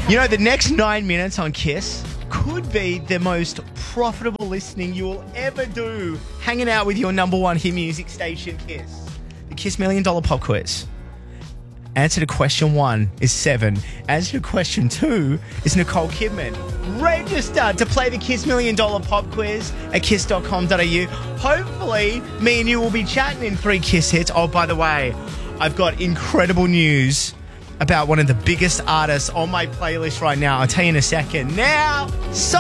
You know, the next 9 minutes on Kiss could be the most profitable listening you will ever do hanging out with your number one hit music station, Kiss. The Kiss $1 Million Pop Quiz. Answer to question 1 is 7. Answer to question 2 is Nicole Kidman. Register to play the Kiss $1 Million Pop Quiz at kiss.com.au. Hopefully, me and you will be chatting in 3 Kiss hits. Oh, by the way, I've got incredible news about one of the biggest artists on my playlist right now. I'll tell you in a second. Now,